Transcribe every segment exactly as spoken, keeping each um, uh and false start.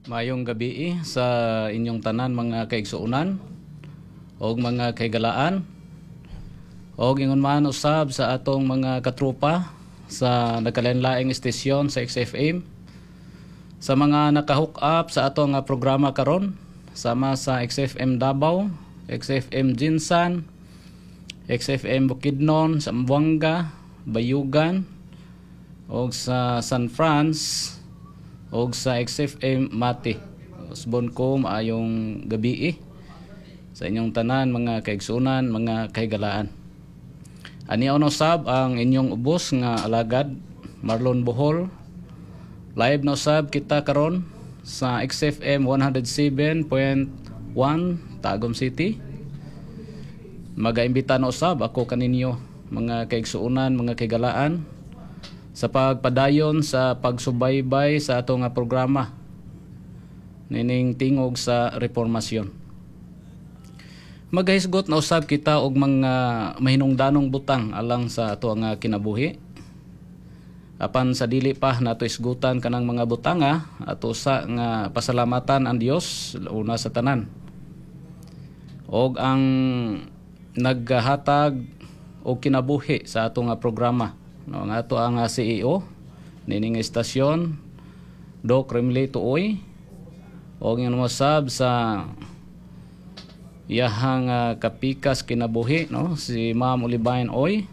Mayong gabi sa inyong tanan mga kaigsuunan o mga kaigalaan o ingon man usab sa atong mga katrupa sa nagkalain-laing estasyon sa X F M, sa mga naka-hook up sa atong nga programa karon sama sa X F M Davao, X F M Jinsan, X F M Bukidnon, Zamboanga, Bayugan o sa San France o sa X F M Mati. Usbon ko maayong gabi sa inyong tanan mga kaigsunan, mga kaigalaan. Ani ono sab ang inyong ubos nga alagad Marlon Bohol. Live no sab kita karon sa X F M one oh seven point one Tagum City. Magaimbita no sab ako kaninyo mga kaigsuunan, mga kaigalaan sa pagpadayon sa pagsubaybay sa ato nga programa nining tingog sa reformasyon. Magahisgot na usab kita og mga mahinungdanong butang alang sa ato nga kinabuhi. Apan sa dili pa nato isgutan kanang mga butanga ato sa nga pasalamatan ang Dios una sa tanan. Og ang naghatag og kinabuhi sa ato nga programa. No, nga ato ang C E O nining estasyon Doc Remley Tuoy o nga masab sa iyahang uh, kapikas kinabuhi no si Ma'am Olivain Oy.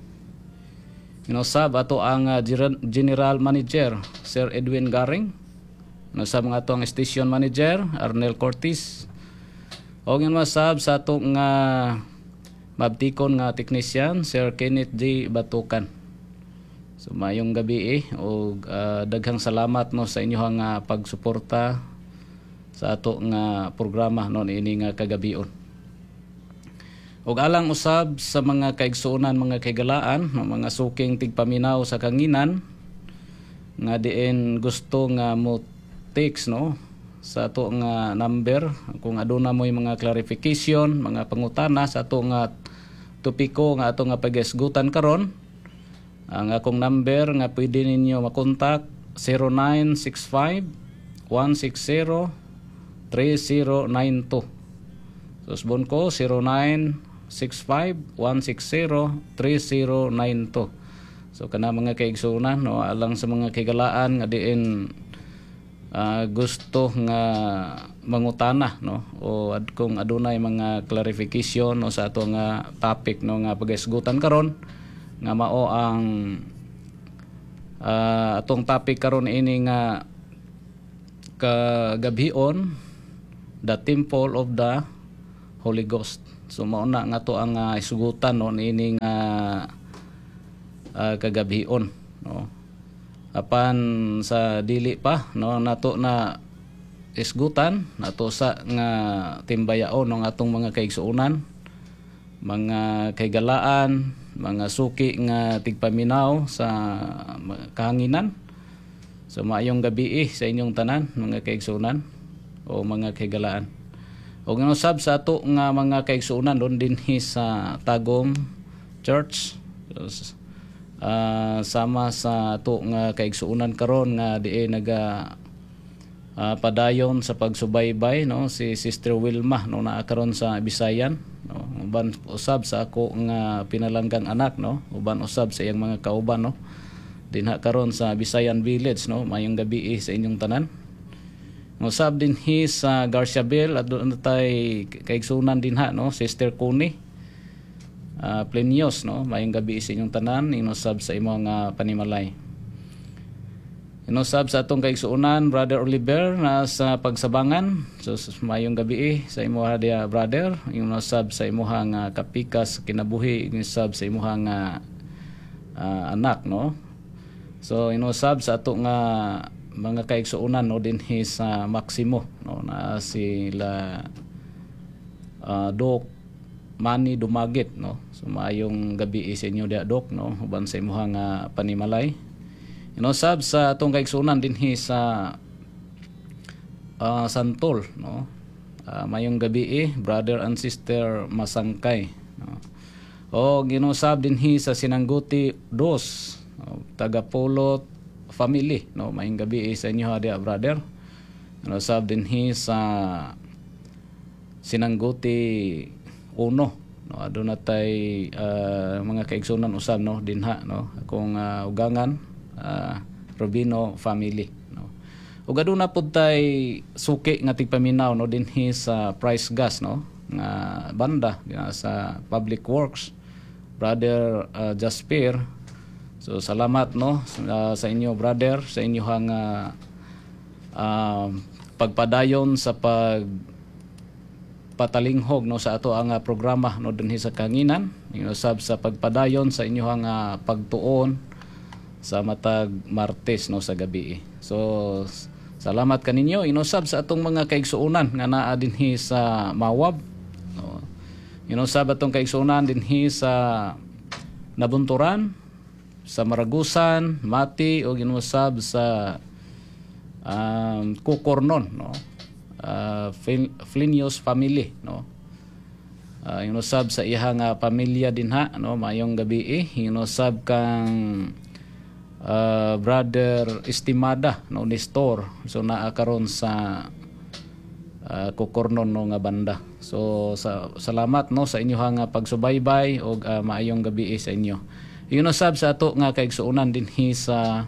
Inosab ato ang uh, General Manager Sir Edwin Garing. Inosab nga ato ang Station Manager Arnel Cortis. O nga masab sa ato nga mabtikon nga technician Sir Kenneth J. Batukan. So mayong gabi eh o uh, daghang salamat no sa inyong uh, pagsuporta sa ato nga programa no ini nga kagabion. Og alang usab sa mga kaigsuonan, mga kaigalaan, no, mga suking tigpaminaw sa kanginan nga diin gusto nga mo text no sa ato nga number kung aduna mo'y mga clarification, mga pangutana sa ato nga topiko nga ato nga pagisgutan karon. Ang akong number nga pwede ninyo makontak zero nine six five one six zero three zero nine two. So subon ko zero nine six five one six zero three zero nine two. So kana mga kaigsunan no alang sa mga kaigalaan nga diin uh, gusto nga mangutana no o ad kung adunay mga clarification no sa ato nga topic no nga pagisgutan karon nga mao ang uh, atong topic karon ini nga kagabion, the temple of the Holy Ghost. So mao na nga to ang uh, isugutan no ini nga uh, kagabion no. Apan sa dili pa no nato na isgutan nato sa nga timbayaon ng atong mga kaigsuonan, mga kaigalaan, mga suki nga tigpaminaw sa kahanginan. So maayong gabi eh, sa inyong tanan mga kaigsuonan o mga kaigalaan. O nga usab sa ato nga mga kaigsuonan doon din sa Tagum Church. So, uh, sama sa ato nga kaigsuonan karon nga diay naga uh, padayon sa pagsubaybay no si Sister Wilma no naa karon sa Bisayan. No, uban usab sa ako nga pinalanggang anak no, uban usab sa iyang mga kauban no. Dinha karon sa Bisayan Village no, mayong gabi eh, sa inyong tanan. Usab din hi sa Garciabel at doon tay kaigsunan dinha no, Sister Kuni. Uh, Plenios no, mayong gabi sa inyong tanan, inusab sa imong uh, panimalay. Inusab sa atong kaigsuonan Brother Oliver na sa pagsabangan. So mayong gabi eh, sa imuha dia brother, inusab sa imuha nga kapikas kinabuhi, inusab sa imuha nga uh, anak no. So inusab sa ato nga mga kaigsuonan no din sa Maximo no na sila uh, Doc Manny Dumagit no. So mayong gabi eh, sa inyo dia Doc no, uban sa imuha nga panimalay. Inosab sa atong kaigsuonan dinhi sa uh, Santol no. Uh, mayong gabi eh, brother and sister Masangkay no. O ginosab dinhi sa Sinangguti Dos, no, taga Pulot family no. Mayong gabi eh, sa inyo dia brother. inusab dinhi sa Sinangguti uno, no, aduna tay uh, mga kaigsunan usab, no, dinha, no, akong uh, ugangan, uh, Rubino family, no. Ug aduna pud tay suki nga tigpaminaw, no, dinhi sa Price Gas, no, nga banda uh, sa Public Works, Brother uh, Jasper. So salamat, no, uh, sa inyo brother, sa inyong uh, uh, pagpadayon sa pag patalinghog, no, sa ato ang uh, programa, no, dinhi sa Kanginan, inusab sa pagpadayon sa inyong uh, pagtuon sa matag Martes, no, sa gabi. So salamat kaninyo, inusab sa atong mga kaigsuonan nga naa dinhi sa Mawab, no, inusab atong kaigsuonan dinhi sa Nabunturan, sa Maragusan, Mati, o inusab sa um, Kukornon, no, Uh, Flinius family, no, uh, inusab sa ihang uh, pamilya dinha, no, mayong gabi eh. Inusab kang uh, brother Estimada, no, Nestor, so naa karon sa uh, Kukornon, no, nga banda. So sa salamat, no, sa inyong uh, pagsubaybay og uh, maayong gabi eh sa inyo. Inusab sa ato nga kaigsuonan dinhi sa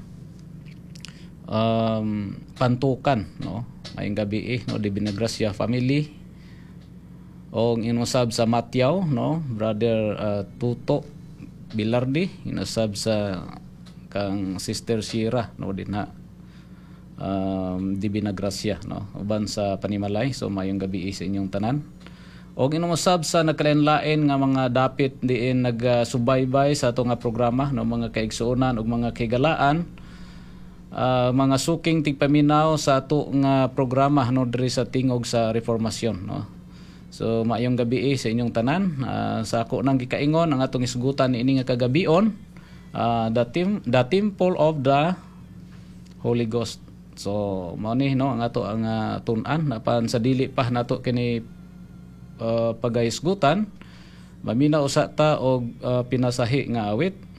um, Pantukan, no, mayong gabi eh, no, di Binagracia family, o inusab sa Matyaw, no, brother uh, Tuto Bilardi, inusab sa kang sister Shira, no, dinha um, di Binagracia, no, uban sa Panimalay. So mayong gabi eh sa inyong tanan. O inusab sa nagkalain-lain nga mga dapit diin nagsubaybay uh, sa ato nga programa, no, mga kaigsuonan ug mga kaigalaan, uh, mga suking tigpaminaw sa ato nga programa, no, diri sa tingog sa reformasyon, no. So maayong gabi eh, sa inyong tanan. Uh, sa ako nang gikaingon ang atong isgutan niini nga kagabion, uh, the, tim- the Temple of the Holy Ghost. So mao ni, no, ang ato ang uh, tun-an napan sa dili pa nato kini Uh, pagahisgutan, maminaw usa ta og uh, pinasahi nga awit.